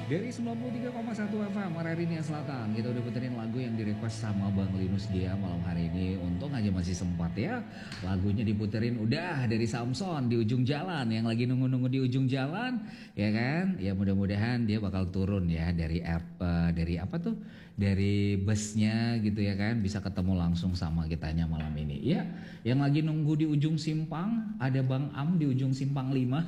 Dari 93,1 FM Araria Selatan, kita udah puterin lagu yang direquest sama Bang Linus Gia malam hari ini. Untung aja masih sempat ya. Lagunya diputerin udah dari Samson di ujung jalan, yang lagi nunggu-nunggu di ujung jalan, ya kan? Ya mudah-mudahan dia bakal turun ya dari dari apa tuh? Dari busnya gitu ya kan, bisa ketemu langsung sama kitanya malam ini. Ya, yang lagi nunggu di ujung simpang ada Bang Am di ujung simpang 5.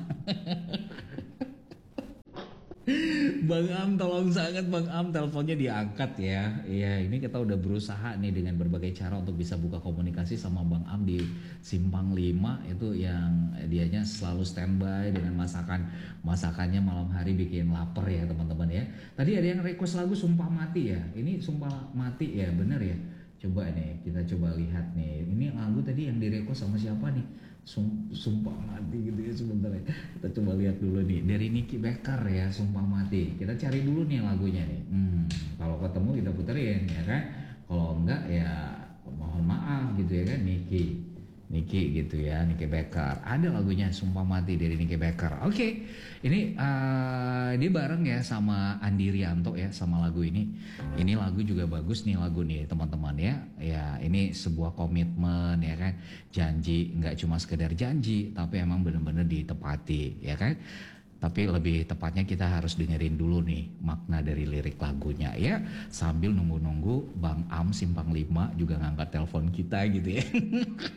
Bang Am, tolong sangat Bang Am, teleponnya diangkat ya. Iya, ini kita udah berusaha nih dengan berbagai cara untuk bisa buka komunikasi sama Bang Am di Simpang 5 itu, yang dianya selalu standby dengan masakannya malam hari bikin lapar ya teman-teman ya. Tadi ada yang request lagu Sumpah Mati ya. Ini Sumpah Mati ya, bener ya. Coba nih, kita coba lihat nih. Ini lagu tadi yang direquest sama siapa nih? Sumpah Mati gitu ya, sebentar ya. Kita coba lihat dulu nih. Dari Nicky Becker ya, Sumpah Mati. Kita cari dulu nih lagunya nih. Kalau ketemu kita puterin ya kan. Kalau enggak ya mohon maaf gitu ya kan, Nicky gitu ya, Nicky Becker. Ada lagunya Sumpah Mati dari Nicky Becker. Oke, ini dia bareng ya sama Andi Rianto ya sama lagu ini. Ini lagu juga bagus nih lagu nih teman-teman ya. Ya ini sebuah komitmen ya kan. Janji, nggak cuma sekedar janji, tapi emang bener-bener ditepati ya kan. Tapi lebih tepatnya kita harus dengerin dulu nih makna dari lirik lagunya ya. Sambil nunggu-nunggu Bang Am Simpang 5 juga ngangkat telepon kita gitu ya.